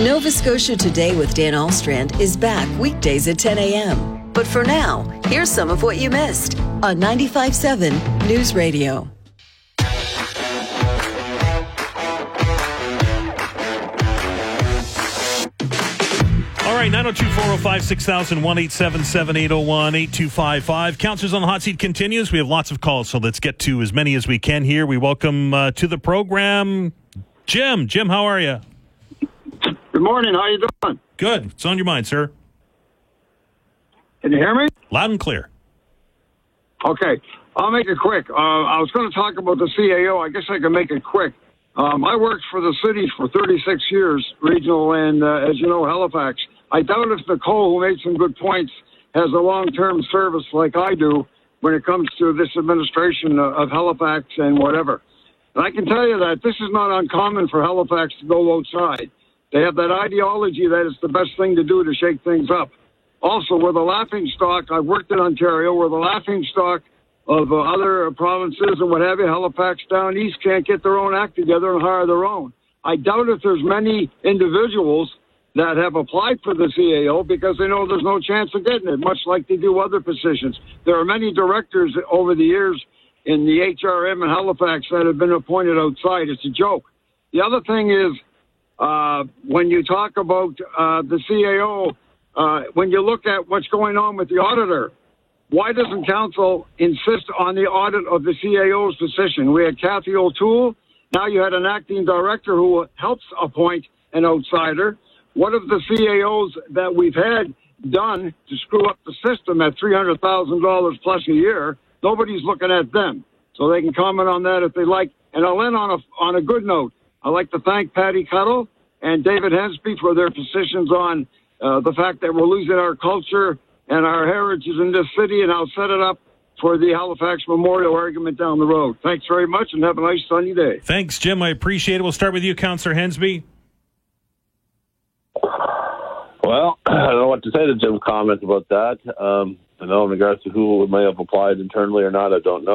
Nova Scotia Today with Dan Alstrand is back weekdays at 10 a.m. But for now, here's some of what you missed on 95.7 News Radio. All right, 902-405-6000, 1-877-801-8255. Counselors on the Hot Seat continues. We have lots of calls, so let's get to as many as we can here. We welcome to the program Jim. Jim, how are you? Good morning. How you doing? Good. What's on your mind, sir? Can you hear me? Loud and clear. Okay. I'll make it quick. I was going to talk about the CAO. I guess I can make it quick. I worked for the city for 36 years, regional and, as you know, Halifax. I doubt if Nicole, who made some good points, has a long-term service like I do when it comes to this administration of Halifax and whatever. And I can tell you that this is not uncommon for Halifax to go outside. They have that ideology that it's the best thing to do to shake things up. Also, we're the laughingstock. I've worked in Ontario. We're the laughingstock of other provinces and what have you. Halifax down east can't get their own act together and hire their own. I doubt if there's many individuals that have applied for the CAO because they know there's no chance of getting it, much like they do other positions. There are many directors over the years in the HRM in Halifax that have been appointed outside. It's a joke. The other thing is, when you talk about the CAO, when you look at what's going on with the auditor, why doesn't council insist on the audit of the CAO's position? We had Kathy O'Toole. Now you had an acting director who helps appoint an outsider. What have the CAOs that we've had done to screw up the system at $300,000 plus a year? Nobody's looking at them. So they can comment on that if they like. And I'll end on a good note. I'd like to thank Patty Cuttle and David Hensby for their positions on the fact that we're losing our culture and our heritage in this city, and I'll set it up for the Halifax Memorial argument down the road. Thanks very much, and have a nice sunny day. Thanks, Jim. I appreciate it. We'll start with you, Councillor Hensby. Well, I don't know what to say to Jim's comment about that. I know in regards to who may have applied internally or not, I don't know.